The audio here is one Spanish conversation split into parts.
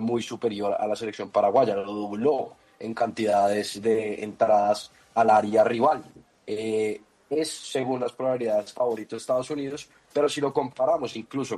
muy superior a la selección paraguaya, lo dobló en cantidades de entradas al área rival. Es, según las probabilidades, favorito de Estados Unidos, pero si lo comparamos incluso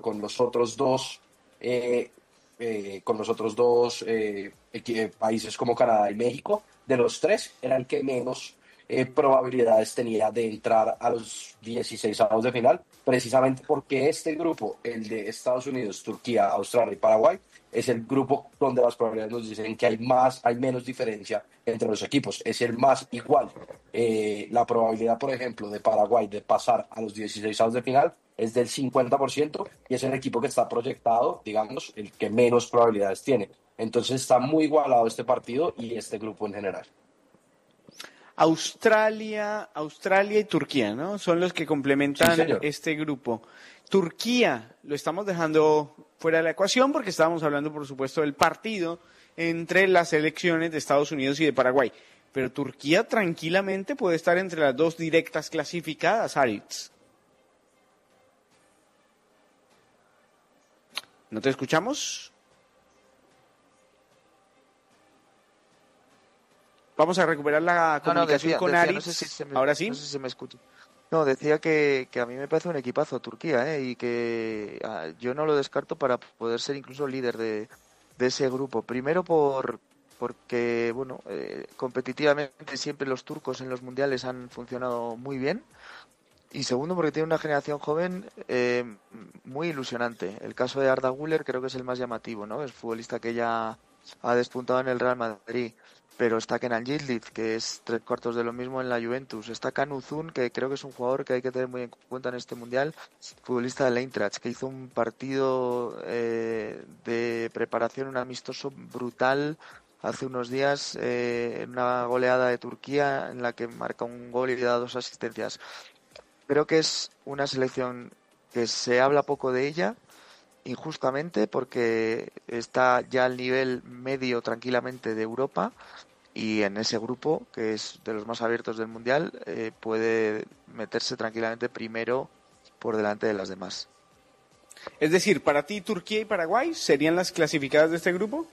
con los otros dos países como Canadá y México, de los tres era el que menos probabilidades tenía de entrar a los 16avos de final, precisamente porque este grupo, el de Estados Unidos, Turquía, Australia y Paraguay, es el grupo donde las probabilidades nos dicen que hay menos diferencia entre los equipos, es el más igual. La probabilidad, por ejemplo, de Paraguay de pasar a los 16avos de final es del 50% y es el equipo que está proyectado, digamos, el que menos probabilidades tiene. Entonces está muy igualado este partido y este grupo en general. Australia y Turquía, ¿no? Son los que Sí, complementan señor. este grupo. Turquía lo estamos dejando fuera de la ecuación porque estábamos hablando, por supuesto, del partido entre las selecciones de Estados Unidos y de Paraguay. Pero Turquía tranquilamente puede estar entre las dos directas clasificadas, Aritz. ¿No te escuchamos? Vamos a recuperar la comunicación con decía, Aritz. no sé si se me, ¿Ahora sí? no sé si se me escucha. No, decía que a mí me parece un equipazo Turquía, y que yo no lo descarto para poder ser incluso líder de ese grupo. Primero porque, bueno, competitivamente siempre los turcos en los mundiales han funcionado muy bien. Y segundo, porque tiene una generación joven muy ilusionante. El caso de Arda Güler creo que es el más llamativo, ¿no? Es futbolista que ya ha despuntado en el Real Madrid. Pero está Kenan Yildiz, que es tres cuartos de lo mismo en la Juventus. Está Kanu Uzun, que creo que es un jugador que hay que tener muy en cuenta en este mundial, futbolista del Eintracht, que hizo un partido de preparación, un amistoso brutal hace unos días, en una goleada de Turquía en la que marca un gol y da 2 asistencias. Creo que es una selección que se habla poco de ella, injustamente, porque está ya al nivel medio tranquilamente de Europa y en ese grupo, que es de los más abiertos del Mundial, puede meterse tranquilamente primero por delante de las demás. Es decir, para ti Turquía y Paraguay serían las clasificadas de este grupo.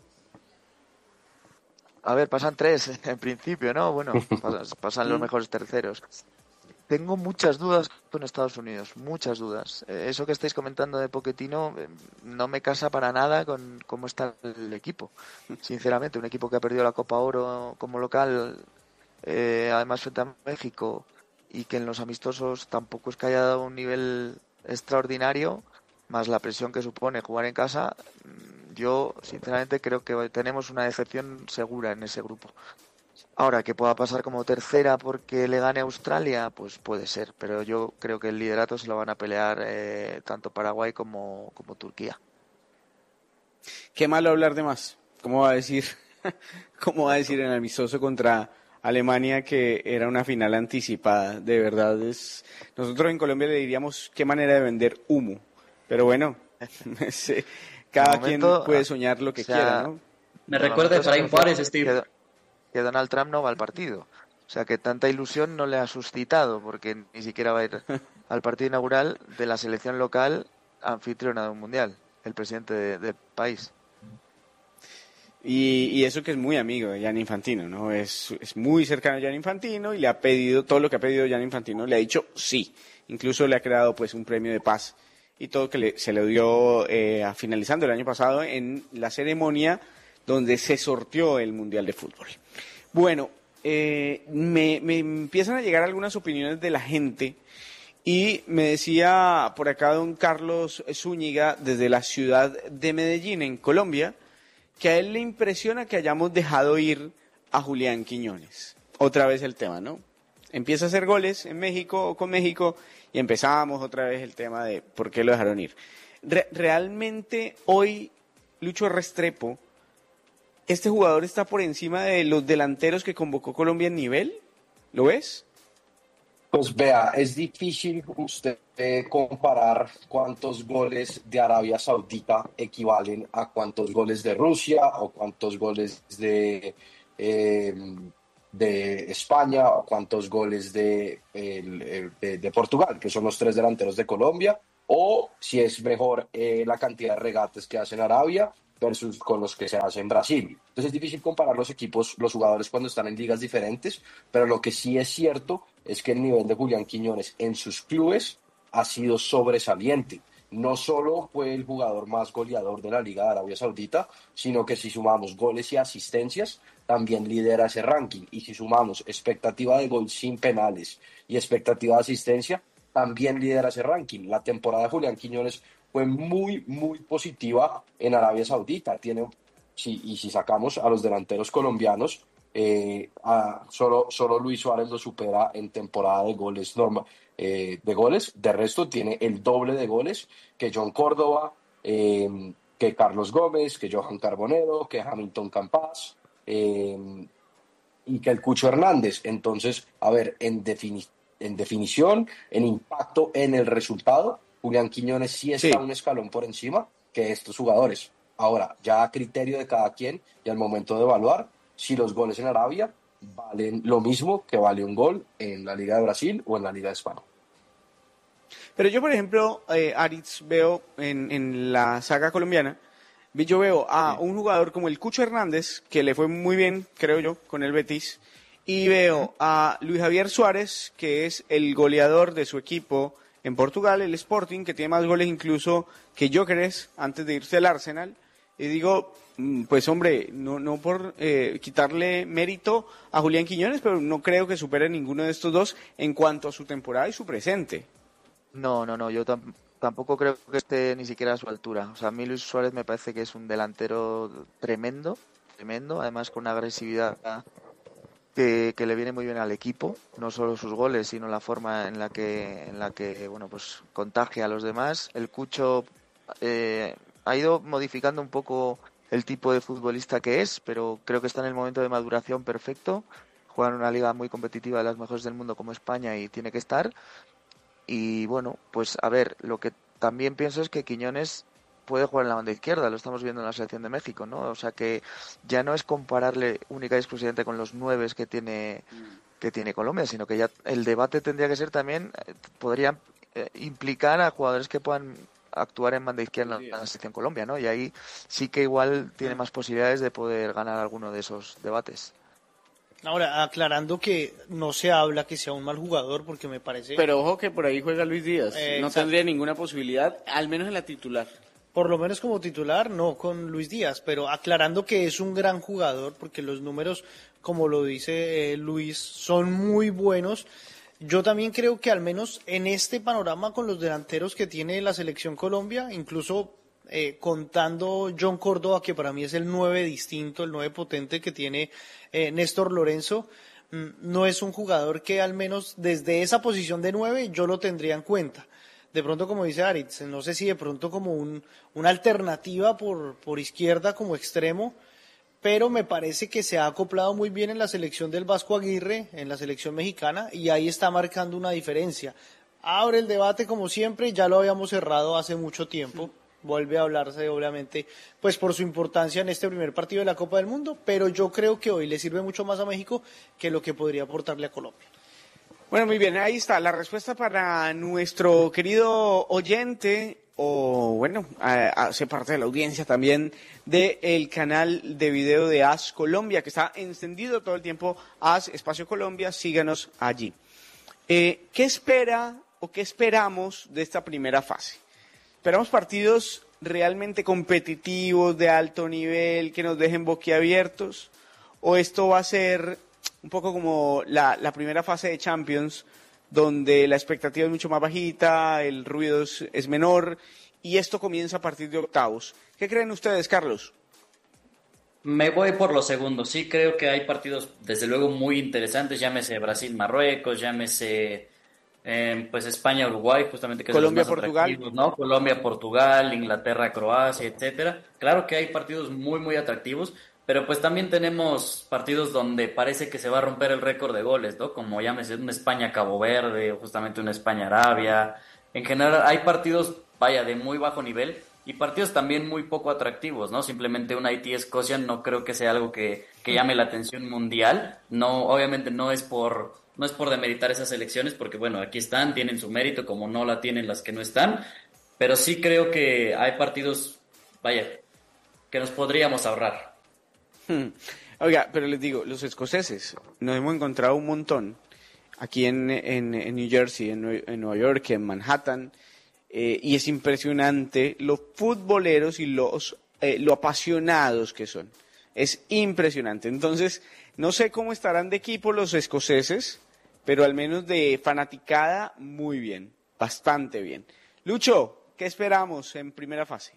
A ver, pasan tres en principio, ¿no? Bueno, pasan los mejores terceros. Tengo muchas dudas con Estados Unidos, muchas dudas. Eso que estáis comentando de Pochettino no me casa para nada con cómo está el equipo. Sinceramente, un equipo que ha perdido la Copa Oro como local, además frente a México, y que en los amistosos tampoco es que haya dado un nivel extraordinario, más la presión que supone jugar en casa. Yo, sinceramente, creo que tenemos una decepción segura en ese grupo. Ahora, que pueda pasar como tercera porque le gane a Australia, pues puede ser, pero yo creo que el liderato se lo van a pelear tanto Paraguay como Turquía. Qué malo hablar de más. ¿Cómo va a decir? ¿Cómo va a decir en el amistoso contra Alemania que era una final anticipada? De verdad es. Nosotros en Colombia le diríamos qué manera de vender humo. Pero bueno, cada quien puede soñar lo que quiera, ¿no? Me recuerda a Efraín Juárez, Steve. Que Donald Trump no va al partido. O sea, que tanta ilusión no le ha suscitado, porque ni siquiera va a ir al partido inaugural de la selección local anfitriona de un mundial, el presidente del país. Y eso que es muy amigo de Gianni Infantino, ¿no? Es muy cercano a Gianni Infantino y le ha pedido todo lo que ha pedido Gianni Infantino, le ha dicho sí. Incluso le ha creado pues un premio de paz y todo que se le dio finalizando el año pasado en la ceremonia donde se sorteó el Mundial de Fútbol. Bueno, me empiezan a llegar algunas opiniones de la gente y me decía por acá don Carlos Zúñiga desde la ciudad de Medellín, en Colombia, que a él le impresiona que hayamos dejado ir a Julián Quiñones. Otra vez el tema, ¿no? Empieza a hacer goles en México o con México y empezamos otra vez el tema de por qué lo dejaron ir. Realmente hoy Lucho Restrepo, ¿este jugador está por encima de los delanteros que convocó Colombia en nivel? ¿Lo ves? Pues vea, es difícil usted comparar cuántos goles de Arabia Saudita equivalen a cuántos goles de Rusia o cuántos goles de España o cuántos goles de Portugal, que son los tres delanteros de Colombia, o si es mejor la cantidad de regates que hace en Arabia versus con los que se hace en Brasil. Entonces es difícil comparar los equipos, los jugadores cuando están en ligas diferentes, pero lo que sí es cierto es que el nivel de Julián Quiñones en sus clubes ha sido sobresaliente. No solo fue el jugador más goleador de la Liga de Arabia Saudita, sino que si sumamos goles y asistencias, también lidera ese ranking. Y si sumamos expectativa de gol sin penales y expectativa de asistencia, también lidera ese ranking. La temporada de Julián Quiñones fue muy, muy positiva en Arabia Saudita. Y si sacamos a los delanteros colombianos, solo Luis Suárez lo supera en temporada de goles de goles. De resto, tiene el doble de goles que John Córdoba, que Carlos Gómez, que Johan Carbonero, que Hamilton Campas, y que el Cucho Hernández. Entonces, a ver, en definición, en impacto, en el resultado, Julián Quiñones sí está un escalón por encima que estos jugadores. Ahora, ya a criterio de cada quien y al momento de evaluar si los goles en Arabia valen lo mismo que vale un gol en la Liga de Brasil o en la Liga de España. Pero yo, por ejemplo, Aritz, veo en la saga colombiana, yo veo a un jugador como el Cucho Hernández, que le fue muy bien, creo yo, con el Betis, y veo a Luis Javier Suárez, que es el goleador de su equipo en Portugal, el Sporting, que tiene más goles incluso que Gyökeres antes de irse al Arsenal, y digo, pues hombre, no por quitarle mérito a Julián Quiñones, pero no creo que supere ninguno de estos dos en cuanto a su temporada y su presente. No, yo tampoco creo que esté ni siquiera a su altura. O sea, a mí Luis Suárez me parece que es un delantero tremendo, además con una agresividad que le viene muy bien al equipo, no solo sus goles, sino la forma en la que bueno, pues contagia a los demás. El Cucho ha ido modificando un poco el tipo de futbolista que es, pero creo que está en el momento de maduración perfecto. Juega en una liga muy competitiva, de las mejores del mundo como España, y tiene que estar. Y bueno, pues a ver, lo que también pienso es que Quiñones puede jugar en la banda izquierda, lo estamos viendo en la selección de México, ¿no? O sea que ya no es compararle única y exclusivamente con los 9 que tiene Colombia, sino que ya el debate tendría que ser también, podría implicar a jugadores que puedan actuar en banda izquierda en la selección Colombia, ¿no? Y ahí sí que igual tiene más posibilidades de poder ganar alguno de esos debates. Ahora, aclarando que no se habla que sea un mal jugador, porque me parece... Pero ojo que por ahí juega Luis Díaz. No exacto. tendría ninguna posibilidad, al menos en la titular. Por lo menos como titular, no con Luis Díaz, pero aclarando que es un gran jugador, porque los números, como lo dice Luis, son muy buenos. Yo también creo que al menos en este panorama con los delanteros que tiene la selección Colombia, incluso contando John Córdoba, que para mí es el 9 distinto, el 9 potente que tiene Néstor Lorenzo, no es un jugador que al menos desde esa posición de 9 yo lo tendría en cuenta. De pronto, como dice Aritz, no sé si de pronto como una alternativa por izquierda como extremo, pero me parece que se ha acoplado muy bien en la selección del Vasco Aguirre, en la selección mexicana, y ahí está marcando una diferencia. Abre el debate como siempre, ya lo habíamos cerrado hace mucho tiempo. Vuelve a hablarse, obviamente, pues por su importancia en este primer partido de la Copa del Mundo, pero yo creo que hoy le sirve mucho más a México que lo que podría aportarle a Colombia. Bueno, muy bien, ahí está la respuesta para nuestro querido oyente, o bueno, hace parte de la audiencia también del canal de video de AS Colombia, que está encendido todo el tiempo, AS Espacio Colombia, síganos allí. ¿Qué espera o qué esperamos de esta primera fase? ¿Esperamos partidos realmente competitivos, de alto nivel, que nos dejen boquiabiertos? ¿O esto va a ser un poco como la primera fase de Champions, donde la expectativa es mucho más bajita, el ruido es menor, y esto comienza a partir de octavos? ¿Qué creen ustedes, Carlos? Me voy por lo segundo. Sí, creo que hay partidos, desde luego, muy interesantes. Llámese Brasil-Marruecos, llámese pues España-Uruguay, justamente, que es de los más atractivos, ¿no? Colombia-Portugal, Inglaterra-Croacia, etcétera. Claro que hay partidos muy, muy atractivos, pero pues también tenemos partidos donde parece que se va a romper el récord de goles, ¿no? Como llámese un España-Cabo Verde, o justamente un España-Arabia. En general hay partidos, vaya, de muy bajo nivel y partidos también muy poco atractivos, ¿no? Simplemente un Haití-Escocia no creo que sea algo que llame la atención mundial. No, obviamente no es por demeritar esas elecciones, porque bueno, aquí están, tienen su mérito, como no la tienen las que no están, pero sí creo que hay partidos, vaya, nos podríamos ahorrar. Oiga, pero les digo, los escoceses, nos hemos encontrado un montón aquí en New Jersey, en Nueva York, en Manhattan, y es impresionante los futboleros y lo apasionados que son. Es impresionante. Entonces, no sé cómo estarán de equipo los escoceses, pero al menos de fanaticada, muy bien, bastante bien. Lucho, ¿qué esperamos en primera fase?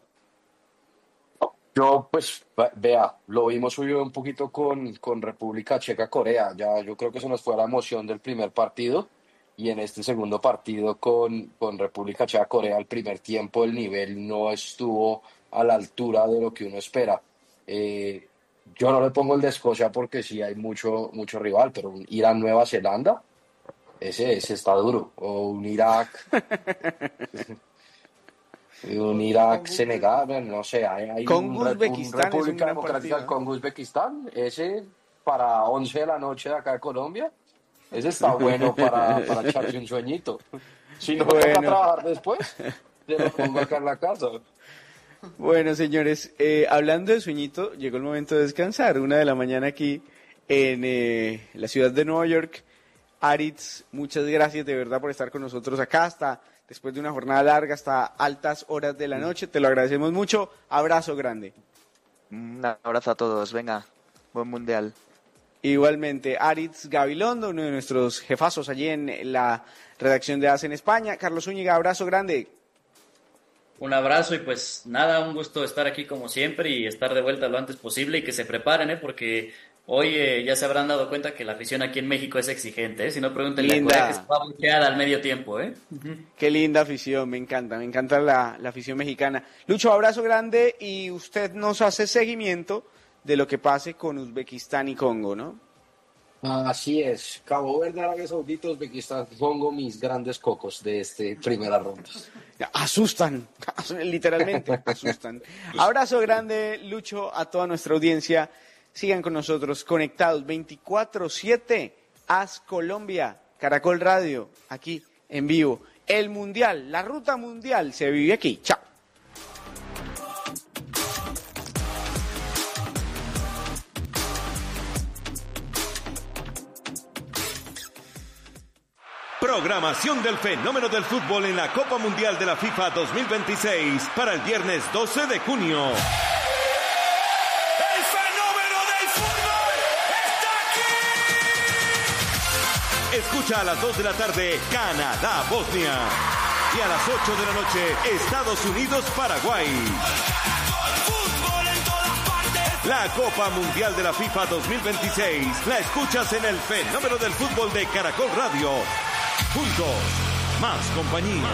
Yo, pues, vea, lo vimos hoy un poquito con República Checa-Corea. Ya yo creo que se nos fue la emoción del primer partido. Y en este segundo partido con República Checa-Corea, el primer tiempo el nivel no estuvo a la altura de lo que uno espera. Yo no le pongo el de Escocia porque sí hay mucho rival, pero un Irán-Nueva Zelanda, ese está duro. O un Irak-Senegal, no sé, hay un República Democrática del Congo-Uzbekistán, ese para 11 de la noche de acá de Colombia, ese está bueno para echarse un sueñito. Si no me toca trabajar después, te lo pongo acá en la casa. Bueno, señores, hablando de sueñito, llegó el momento de descansar. 1 de la mañana aquí en la ciudad de Nueva York. Aritz, muchas gracias de verdad por estar con nosotros acá hasta después de una jornada larga, hasta altas horas de la noche. Te lo agradecemos mucho. Abrazo grande. Un abrazo a todos. Venga, buen mundial. Igualmente, Aritz Gabilondo, uno de nuestros jefazos allí en la redacción de AS en España. Carlos Zúñiga, abrazo grande. Un abrazo y pues nada, un gusto estar aquí como siempre y estar de vuelta lo antes posible y que se preparen, porque hoy ya se habrán dado cuenta que la afición aquí en México es exigente, si no pregúntenle a Corea que se va a bloquear al medio tiempo. Qué linda afición, me encanta la afición mexicana. Lucho, abrazo grande y usted nos hace seguimiento de lo que pase con Uzbekistán y Congo, ¿no? Así es, Cabo Verde, Arabia Saudita, Uzbekistán, Congo, mis grandes cocos de primera ronda. Asustan, literalmente asustan. Abrazo grande, Lucho, a toda nuestra audiencia. Sigan con nosotros conectados 24/7, AS Colombia, Caracol Radio, aquí en vivo. El Mundial, la ruta mundial se vive aquí. Chao. Programación del fenómeno del fútbol en la Copa Mundial de la FIFA 2026 para el viernes 12 de junio. ¡El fenómeno del fútbol está aquí! Escucha a las 2 de la tarde Canadá-Bosnia y a las 8 de la noche Estados Unidos-Paraguay. ¡Fútbol en todas partes! La Copa Mundial de la FIFA 2026 la escuchas en el fenómeno del fútbol de Caracol Radio. Juntos, más compañía.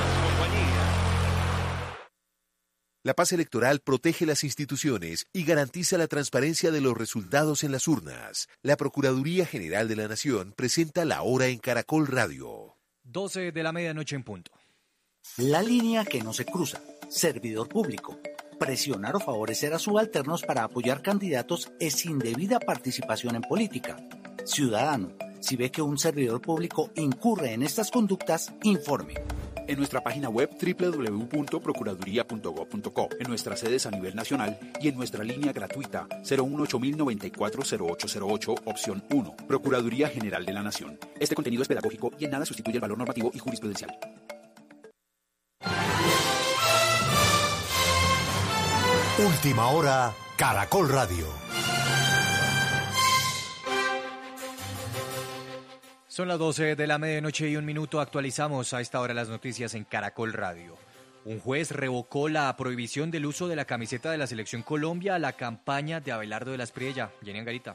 La paz electoral protege las instituciones y garantiza la transparencia de los resultados en las urnas. La Procuraduría General de la Nación presenta la hora en Caracol Radio. 12 de la medianoche en punto. La línea que no se cruza. Servidor público. Presionar o favorecer a subalternos para apoyar candidatos es indebida participación en política. Ciudadano, si ve que un servidor público incurre en estas conductas, informe. En nuestra página web www.procuraduría.gov.co, en nuestras sedes a nivel nacional y en nuestra línea gratuita 018-094-0808, opción 1. Procuraduría General de la Nación. Este contenido es pedagógico y en nada sustituye el valor normativo y jurisprudencial. Última hora, Caracol Radio. Son las 12 de la medianoche y 1 minuto. Actualizamos a esta hora las noticias en Caracol Radio. Un juez revocó la prohibición del uso de la camiseta de la Selección Colombia a la campaña de Abelardo de la Espriella. Jenny Angarita.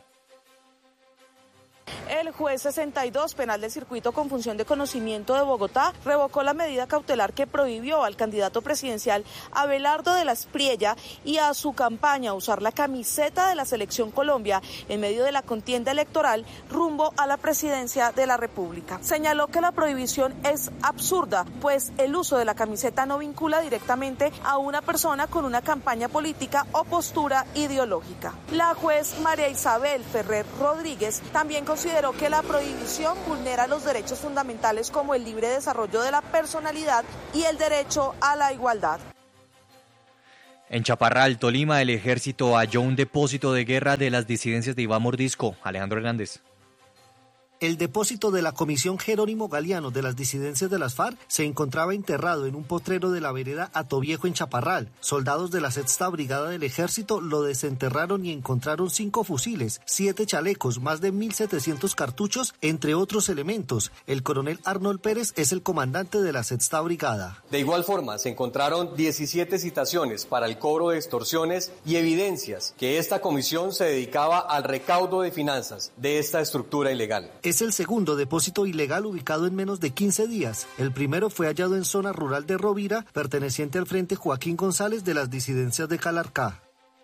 El juez 62 penal del circuito con función de conocimiento de Bogotá revocó la medida cautelar que prohibió al candidato presidencial Abelardo de la Espriella y a su campaña usar la camiseta de la Selección Colombia en medio de la contienda electoral rumbo a la presidencia de la República. Señaló que la prohibición es absurda, pues el uso de la camiseta no vincula directamente a una persona con una campaña política o postura ideológica. La juez María Isabel Ferrer Rodríguez también consideró que la prohibición vulnera los derechos fundamentales como el libre desarrollo de la personalidad y el derecho a la igualdad. En Chaparral, Tolima, el ejército halló un depósito de guerra de las disidencias de Iván Mordisco. Alejandro Hernández. El depósito de la Comisión Jerónimo Galeano de las disidencias de las FARC se encontraba enterrado en un potrero de la vereda Atoviejo en Chaparral. Soldados de la Sexta Brigada del Ejército lo desenterraron y encontraron 5 fusiles, 7 chalecos, más de 1.700 cartuchos, entre otros elementos. El coronel Arnold Pérez es el comandante de la Sexta Brigada. De igual forma, se encontraron 17 citaciones para el cobro de extorsiones y evidencias que esta comisión se dedicaba al recaudo de finanzas de esta estructura ilegal. Es el segundo depósito ilegal ubicado en menos de 15 días. El primero fue hallado en zona rural de Rovira, perteneciente al Frente Joaquín González de las disidencias de Calarcá.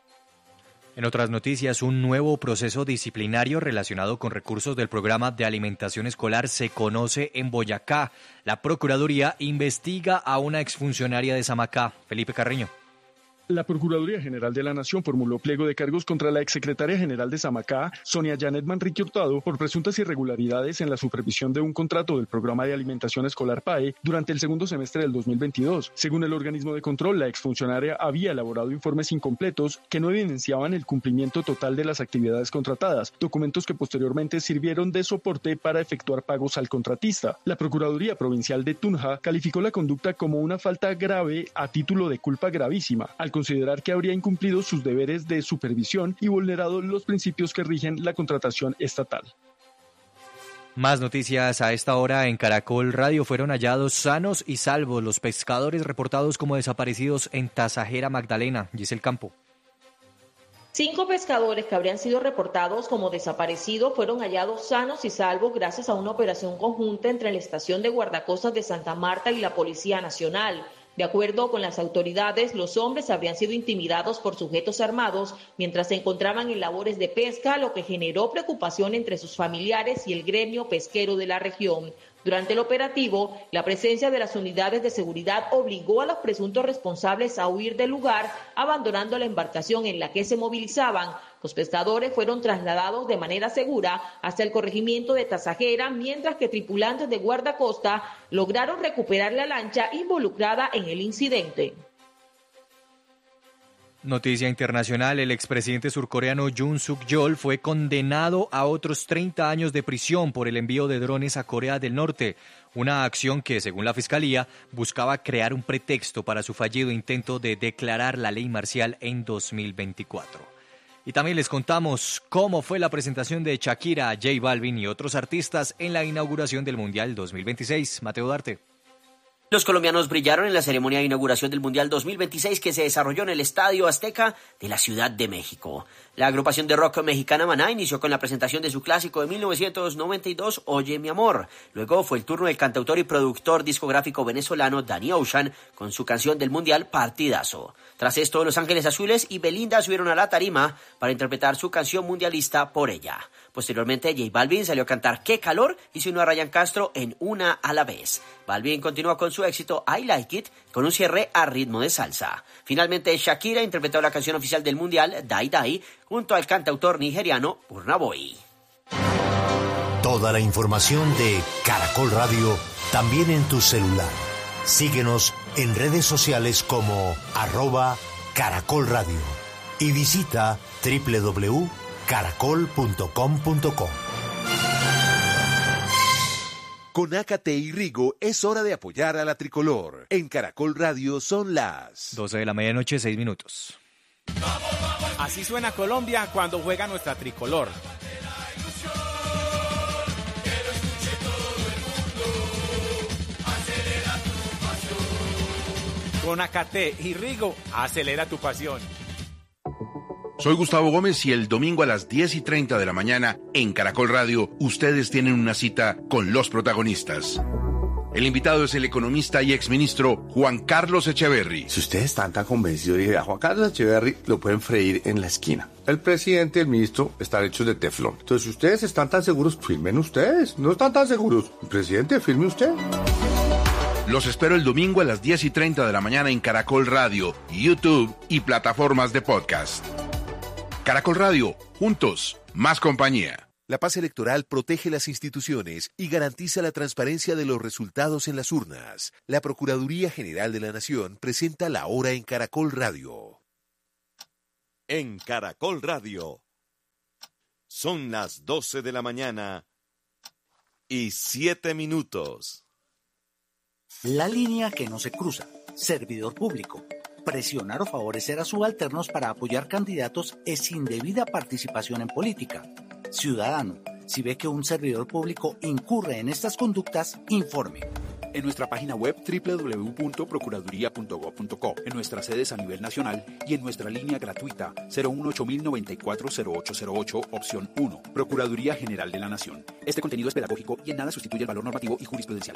En otras noticias, un nuevo proceso disciplinario relacionado con recursos del programa de alimentación escolar se conoce en Boyacá. La Procuraduría investiga a una exfuncionaria de Samacá. Felipe Carreño. La Procuraduría General de la Nación formuló pliego de cargos contra la exsecretaria general de Samacá, Sonia Janet Manrique Hurtado, por presuntas irregularidades en la supervisión de un contrato del programa de alimentación escolar PAE durante el segundo semestre del 2022. Según el organismo de control, la exfuncionaria había elaborado informes incompletos que no evidenciaban el cumplimiento total de las actividades contratadas, documentos que posteriormente sirvieron de soporte para efectuar pagos al contratista. La Procuraduría Provincial de Tunja calificó la conducta como una falta grave a título de culpa gravísima, al considerar que habría incumplido sus deberes de supervisión y vulnerado los principios que rigen la contratación estatal. Más noticias a esta hora en Caracol Radio. Fueron hallados sanos y salvos los pescadores reportados como desaparecidos en Tasajera, Magdalena. Giselle Campo. 5 pescadores que habrían sido reportados como desaparecidos fueron hallados sanos y salvos gracias a una operación conjunta entre la Estación de Guardacostas de Santa Marta y la Policía Nacional. De acuerdo con las autoridades, los hombres habrían sido intimidados por sujetos armados mientras se encontraban en labores de pesca, lo que generó preocupación entre sus familiares y el gremio pesquero de la región. Durante el operativo, la presencia de las unidades de seguridad obligó a los presuntos responsables a huir del lugar, abandonando la embarcación en la que se movilizaban. Los pescadores fueron trasladados de manera segura hasta el corregimiento de Tasajera, mientras que tripulantes de guardacosta lograron recuperar la lancha involucrada en el incidente. Noticia internacional, el expresidente surcoreano Yoon Suk-yeol fue condenado a otros 30 años de prisión por el envío de drones a Corea del Norte, una acción que, según la Fiscalía, buscaba crear un pretexto para su fallido intento de declarar la ley marcial en 2024. Y también les contamos cómo fue la presentación de Shakira, J Balvin y otros artistas en la inauguración del Mundial 2026. Mateo Darte. Los colombianos brillaron en la ceremonia de inauguración del Mundial 2026 que se desarrolló en el Estadio Azteca de la Ciudad de México. La agrupación de rock mexicana Maná inició con la presentación de su clásico de 1992, Oye mi amor. Luego fue el turno del cantautor y productor discográfico venezolano Danny Ocean con su canción del Mundial Partidazo. Tras esto, Los Ángeles Azules y Belinda subieron a la tarima para interpretar su canción mundialista Por ella. Posteriormente, J Balvin salió a cantar Qué calor y se unió a Ryan Castro en Una a la vez. Balvin continuó con su éxito I Like It con un cierre a ritmo de salsa. Finalmente, Shakira interpretó la canción oficial del Mundial, Die Die, junto al cantautor nigeriano Burna Boy. Toda la información de Caracol Radio también en tu celular. Síguenos en redes sociales como @Caracol Radio y visita www.caracol.com.co. Con Ácate y Rigo es hora de apoyar a la tricolor. En Caracol Radio son las 12 de la medianoche, 6 minutos. Así suena Colombia cuando juega nuestra tricolor. Con Ácate y Rigo, acelera tu pasión. Soy Gustavo Gómez y el domingo a las 10:30 de la mañana en Caracol Radio, ustedes tienen una cita con los protagonistas. El invitado es el economista y exministro Juan Carlos Echeverry. Si ustedes están tan convencidos, dije, a Juan Carlos Echeverry lo pueden freír en la esquina. El presidente y el ministro están hechos de teflón. Entonces, si ustedes están tan seguros, firmen ustedes. No están tan seguros. Presidente, firme usted. Los espero el domingo a las 10:30 de la mañana en Caracol Radio, YouTube y plataformas de podcast. Caracol Radio, juntos, más compañía. La paz electoral protege las instituciones y garantiza la transparencia de los resultados en las urnas. La Procuraduría General de la Nación presenta La Hora en Caracol Radio. en Caracol Radio. Son las 12 de la mañana y 7 minutos. La línea que no se cruza. Servidor público. Presionar o favorecer a subalternos para apoyar candidatos es indebida participación en política. Ciudadano, si ve que un servidor público incurre en estas conductas, informe. En nuestra página web www.procuraduría.gov.co, en nuestras sedes a nivel nacional y en nuestra línea gratuita 018-094-0808, opción 1. Procuraduría General de la Nación. Este contenido es pedagógico y en nada sustituye el valor normativo y jurisprudencial.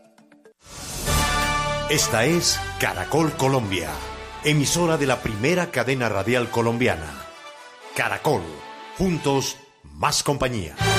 Esta es Caracol Colombia, emisora de la primera cadena radial colombiana. Caracol, juntos, más compañía.